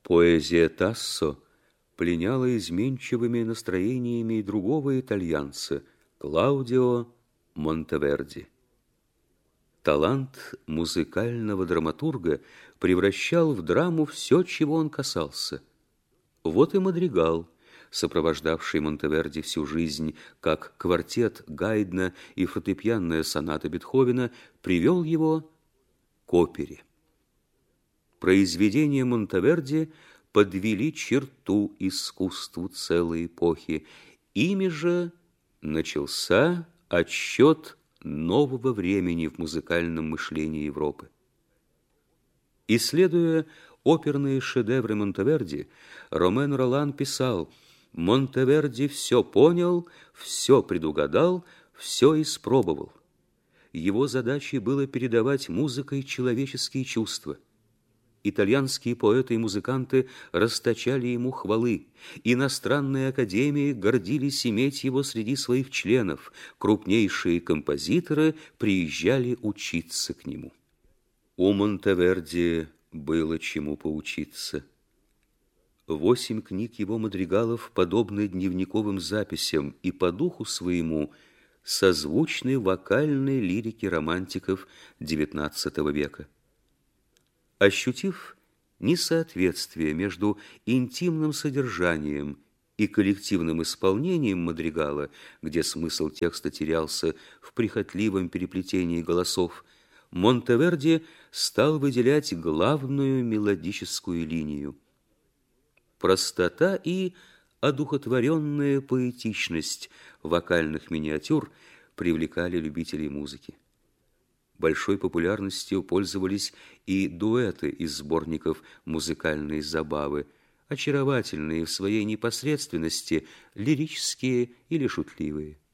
Поэзия Тассо пленяла изменчивыми настроениями и другого итальянца, Клаудио Монтеверди. Талант музыкального драматурга превращал в драму все, чего он касался. Вот и мадригал, сопровождавший Монтеверди всю жизнь, как квартет Гайдна и фортепианная соната Бетховена, привел его к опере. Произведения Монтеверди подвели черту искусству целой эпохи. Ими же начался отсчет нового времени в музыкальном мышлении Европы. Исследуя оперные шедевры Монтеверди, Ромен Ролан писал: «Монтеверди все понял, все предугадал, все испробовал. Его задачей было передавать музыкой человеческие чувства. Итальянские поэты и музыканты расточали ему хвалы. Иностранные академии гордились иметь его среди своих членов. Крупнейшие композиторы приезжали учиться к нему». У Монтеверди было чему поучиться. 8 книг его мадригалов подобны дневниковым записям и по духу своему созвучны вокальной лирике романтиков XIX века. Ощутив несоответствие между интимным содержанием и коллективным исполнением мадригала, где смысл текста терялся в прихотливом переплетении голосов, Монтеверди стал выделять главную мелодическую линию. Простота и одухотворенная поэтичность вокальных миниатюр привлекали любителей музыки. Большой популярностью пользовались и дуэты из сборников музыкальной забавы, очаровательные в своей непосредственности, лирические или шутливые.